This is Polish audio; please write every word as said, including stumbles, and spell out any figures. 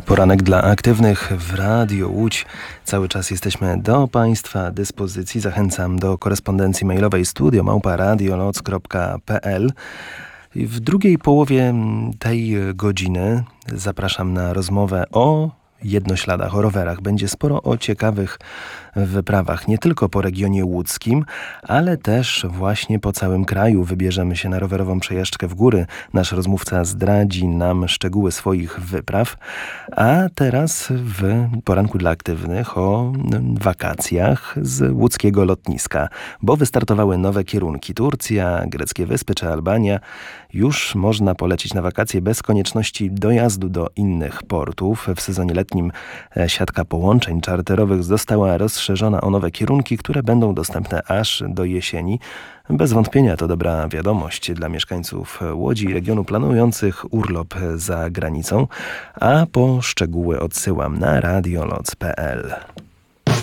Poranek dla aktywnych w Radio Łódź. Cały czas jesteśmy do Państwa dyspozycji. Zachęcam do korespondencji mailowej studio małpa radioloc kropka p l. I w drugiej połowie tej godziny zapraszam na rozmowę o jednośladach, o rowerach. Będzie sporo o ciekawych wyprawach, nie tylko po regionie łódzkim, ale też właśnie po całym kraju. Wybierzemy się na rowerową przejażdżkę w góry. Nasz rozmówca zdradzi nam szczegóły swoich wypraw. A teraz w poranku dla aktywnych o wakacjach z łódzkiego lotniska, bo wystartowały nowe kierunki. Turcja, greckie wyspy czy Albania. Już można polecieć na wakacje bez konieczności dojazdu do innych portów. W sezonie letnim siatka połączeń czarterowych została rozszerzona o nowe kierunki, które będą dostępne aż do jesieni. Bez wątpienia to dobra wiadomość dla mieszkańców Łodzi i regionu planujących urlop za granicą. A po szczegóły odsyłam na radioloc kropka p l.